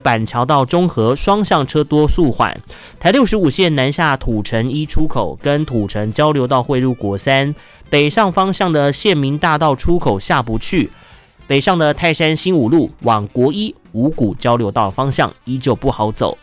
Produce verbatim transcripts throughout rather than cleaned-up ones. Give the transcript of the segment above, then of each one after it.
板桥到中和双向车多速缓，台六十五线南下土城一出口跟土城交流道汇入国三，北上方向的县民大道出口下不去，北上的泰山新五路往国一五股交流道方向依旧不好走。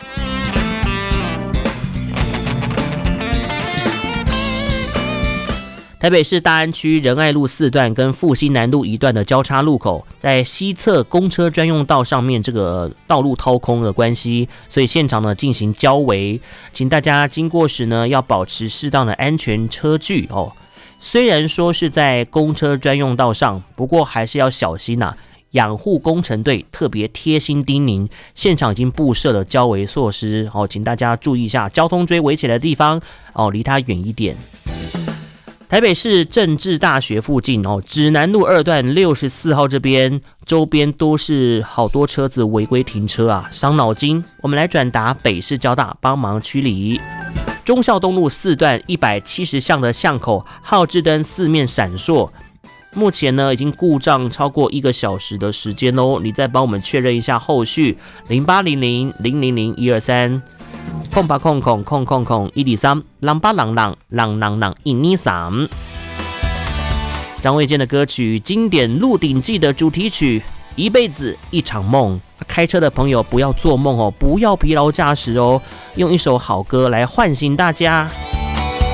台北市大安区仁爱路四段跟复兴南路一段的交叉路口，在西侧公车专用道上面，这个道路掏空的关系，所以现场呢进行交围，请大家经过时呢要保持适当的安全车距哦。虽然说是在公车专用道上，不过还是要小心呐、啊。养护工程队特别贴心叮咛，现场已经布设了交围措施哦，请大家注意一下，交通锥围起来的地方哦，离它远一点。台北市政治大学附近哦，指南路二段六十四号这边周边都是好多车子违规停车啊，伤脑筋。我们来转达北市交大帮忙驱离。忠孝东路四段一百七十巷的巷口，号志灯四面闪烁，目前呢已经故障超过一个小时的时间哦，你再帮我们确认一下后续。零八零零零零零一二三。空八空空空空空一二三，啷巴啷啷啷啷啷一二三。张卫健的歌曲经典《鹿鼎记》的主题曲《一辈子一场梦》。开车的朋友不要做梦哦，不要疲劳驾驶哦，用一首好歌来唤醒大家。